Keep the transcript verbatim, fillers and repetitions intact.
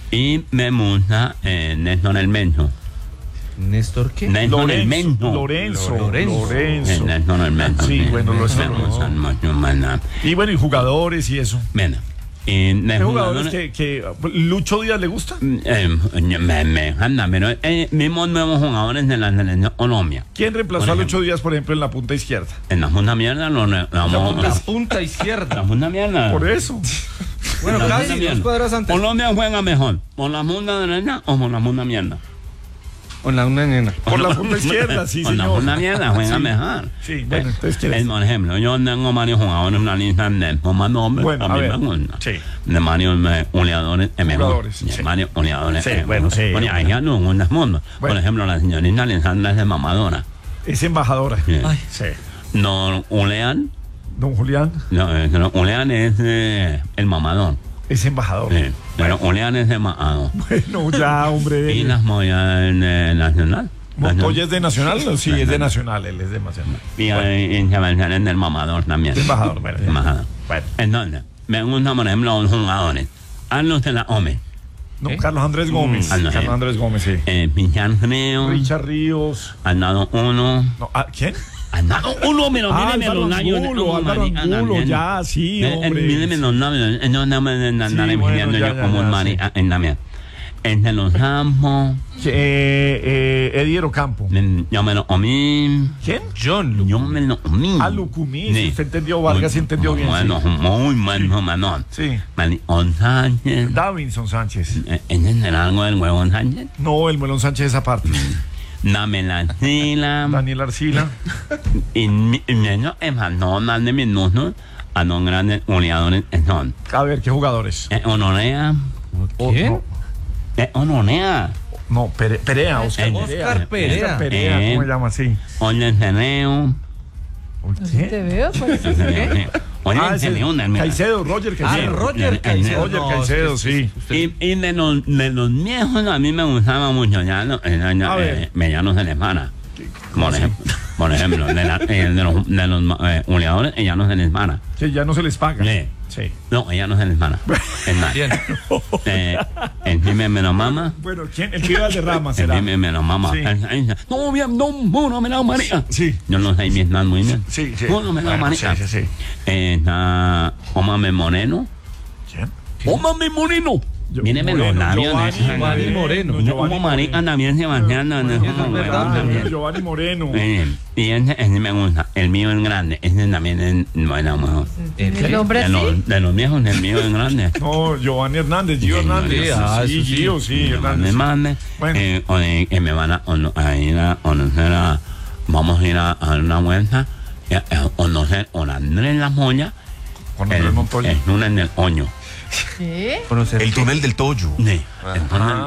Y me gusta eh, Néstor el Menso. ¿Néstor qué? Néstor el Menso. Lorenzo. Lorenzo. Lorenzo. Néstor el Menso. Sí, bueno, lo Me gustan mucho más. Y bueno, y jugadores y eso. Bueno. Y de ¿Qué jugadores jugadores que, que Lucho Díaz le gusta? eh, me, me encanta, pero eh, mismos nuevos jugadores de la selección Colombia. ¿Quién reemplazó Por a ejemplo. Lucho Díaz, por ejemplo, en la punta izquierda? En la punta mierda lo re- la vamos La a punta izquierda. la punta mierda. Por eso. Bueno, La casi punta dos mierda. cuadras antes. Colombia juega mejor, ¿por la punta derecha o por la punta mierda? Con la una nena. Por la punta izquierda, sí, Por la señor. punta mierda juega Sí. mejor. Sí, bueno, Eh, entonces, ¿quién es? eh, por ejemplo, yo tengo varios jugadores en la lista de más nombres. Bueno, a a mí ver. me gusta. Sí. De varios eh, goleadores es mejor. Jugadores, De sí. varios goleadores Sí, es bueno, mejor. sí, Bueno, hombre. hay algunos mundos. Por Bueno. ejemplo, la señorita Alessandra es de mamadora. Es embajadora. Sí. Ay. Sí. No, Olean, Don Julián no, eh, no, Olean es eh, el mamador. es embajador. Sí. Pero Olean es de mamador. Bueno, ya, hombre. Y De... las Moya en eh, Nacional. ¿Montoya es de Nacional? Sí, es de Nacional. Él es de Nacional. Y eh, en Sebastián es del mamador también. De embajador, bueno, ya. Embajador. Bueno. Entonces, me gustan, por ejemplo, los jugadores. Carlos de la Ome, No, ¿Eh? Carlos Andrés Gómez. Ah, no, Carlos eh. Andrés Gómez, sí. eh, Pichán Creo, Richard Ríos. al lado uno. No, ¿ah, ¿quién? Al lado uno, pero Ah, míreme Álvaro los labios. Angulo, oh, Álvaro marica, Angulo, también. ya, sí, Eh, eh, hombre. Míreme los labios. eh, No andamos en andar Sí, bueno, pidiendo ya, yo ya, como un ya, marica en la mía. Entre los campos, Eh, eh, Eddie Campo. eh, yo me lo comí. ¿Quién? John Yo me lo comí. Ah, Lucumí, Sí. si usted entendió, Vargas sí entendió bien. Bueno, sí. muy bueno, Manón. Sí. Manicón Sánchez. Davinson Sánchez. Eh, ¿Entienden algo del huevón Sánchez? No, el Melón Sánchez esa parte. Dame la sila. Daniel Arcila. Y mi- y menos es más, no más de minutos a los grandes goleadores son. A ver, ¿qué jugadores? Eh, Honorea. ¿Quién? No, Eh, Honorea. no, Pere- Perea, Oscar Eh, Perea. Oscar Perea. Oscar Perea, Eh. ¿cómo se llama así? Oye, Ceneo. Así te veo, pues. ¿Qué? Oye, Ah, ese- Ceneo, mira. Caicedo, Roger Ah, Caicedo. Roger Eh, Caicedo. Roger No, Caicedo, es que- sí. usted- Y, y de, los, de los viejos a mí me gustaba mucho, ya, no, eh, ya, A eh, ver. Mediano se les para. Por ejemplo, por ejemplo de, la- eh, de los, de los eh, goleadores, ella no se les para. Que ya no se les paga. Sí. Sí. No, ella no se les para. Es más, Bien. eh, el primer me lo mama. Bueno, ¿quién? El que iba de Rama El será. primer me lo mama. Sí. Él- él dice, no, bien, no, no, me la María. Sí. Yo no sé Vietnam muy bien. Sí, sí. No, no me la Bueno, María. sí, sí, sí. Eh, está Omame Moreno. ¿Quién? Omame Moreno. Yo- Míreme los Moreno, labios. Giovanni de- Giovanni Moreno. Giovanni Como marica Moreno. también Sebastián. no, no, Eso es no, verdad, no, Ah, también. Giovanni Moreno. Eh, Y ese, ese me gusta. El mío es grande. Ese también es bueno, mejor. ¿El nombre De así? los, de los viejos, el mío es grande. No, Giovanni Hernández, Gio Sí, Hernández. ah, Sí, eso sí. Gio, sí, Me Hernández. mande. Bueno. Eh, o de que me van a, ono- a ir a conocer a. Vamos a ir a, a dar una vuelta. eh, A conocer a Andrés La Moya. Con El, Andrés Montoya. el lunes del Oño. ¿Qué? Conocer- El túnel del Toyo. Sí. El túnel